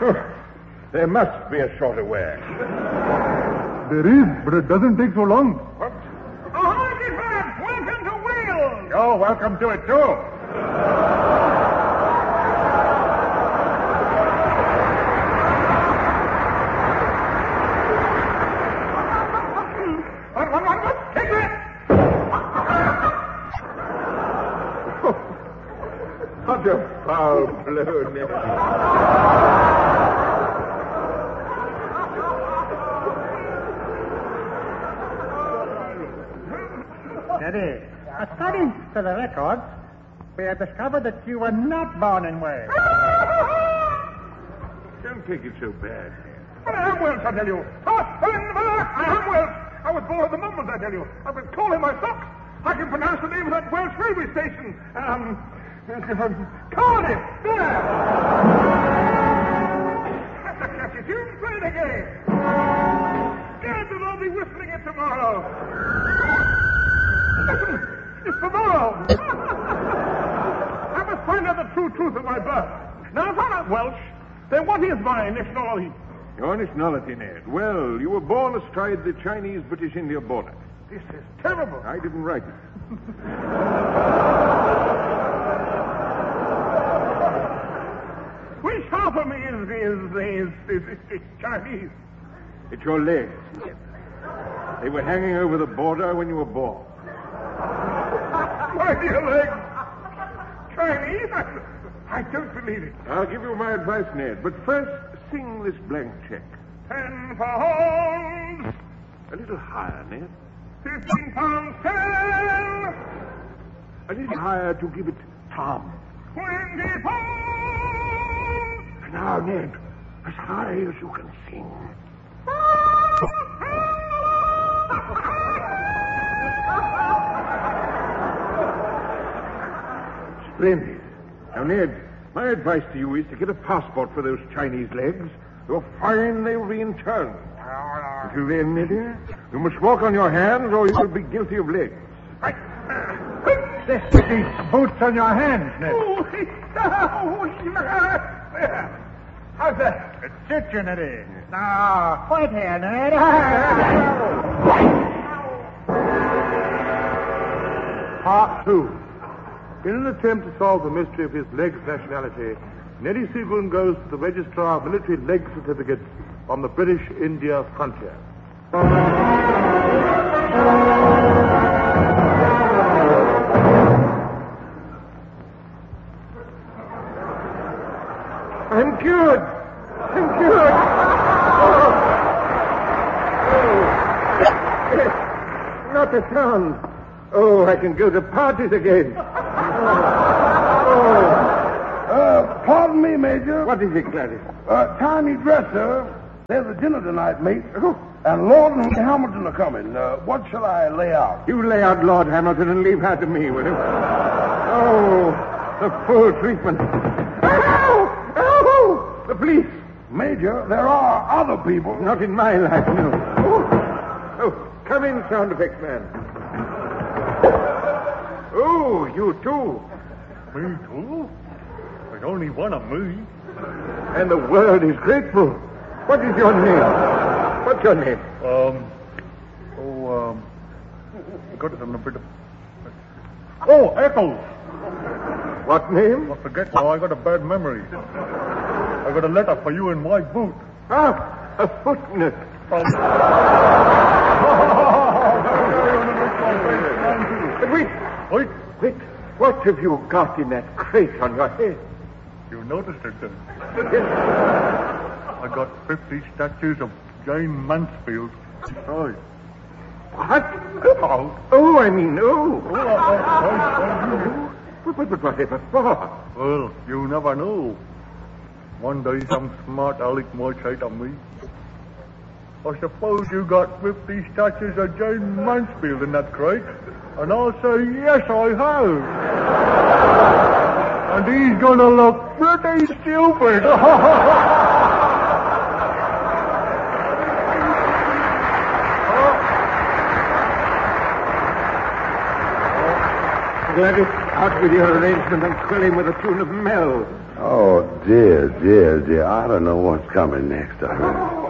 There must be a shorter way. There is, but it doesn't take so long. What? Ahoy, Gifford! Welcome to Wales! You're welcome to it, too. One, take it! What a foul blow, Ned. Steady. According to the records, we have discovered that you were not born in Wales. Don't take it so bad. But I am Welsh, I tell you. I am Welsh. I was born at the moment, I tell you. I've been calling my socks. I can pronounce the name of that Welsh railway station. Cardiff. There. That's a catchy tune. Play it again. Scared that I'll be whistling it tomorrow. Listen, it's tomorrow. I must find out the true truth of my birth. Now, if I'm not Welsh, then what is my nationality? Your nationality, Ned. Well, you were born astride the Chinese-British India border. This is terrible. I didn't write it. Which half of me is Chinese? It's your legs, Ned. They were hanging over the border when you were born. My dear legs. Chinese? I don't believe it. I'll give you my advice, Ned. But first, sing this blank check. 10 pounds. A little higher, Ned. 15 pounds 10. A little higher to give it Tom. 20 pounds. Now, Ned, as high as you can sing. Splendid. Now, Ned, my advice to you is to get a passport for those Chinese legs. You're fine, they'll be interned. Until then, Ned, you must walk on your hands or you will be guilty of legs. These boots on your hands, Ned. How's that? It suits you, Neddy. Now, quit here, Ned. Part 2. In an attempt to solve the mystery of his legs nationality, Neddy Seagoon goes to the Registrar of Military Leg Certificates on the British India frontier. I'm cured. I'm cured. Not a sound. Oh, I can go to parties again. Pardon me, Major. What is it, Gladys? Tiny dresser. There's a dinner tonight, mate. And Lord and Hamilton are coming. What shall I lay out? You lay out Lord Hamilton and leave her to me, will you? Oh, the full treatment. Ow! Ow! The police. Major, there are other people. Not in my life, no. Oh, come in, sound effects man. Oh, you too. Me too? There's only one of me. And the world is grateful. What is your name? What's your name? Got it on a bit of... Oh, Eccles. What name? I forget now, I got a bad memory. I got a letter for you in my boot. Ah, a footnote. But wait. Wait. Wait. What have you got in that crate on your head? You noticed it then? I got 50 statues of Jane Mansfield. Oh. What? Oh. Oh, I mean, oh. Oh, But whatever for? well, you never know. One day some smart aleck might say to me, I suppose you got 50 statues of Jane Mansfield in that crate? And I'll say, yes, I have. And he's gonna look pretty stupid. Gladys, out with your arrangement and quill him with a tune of Mel. Oh, dear, dear, dear. I don't know what's coming next.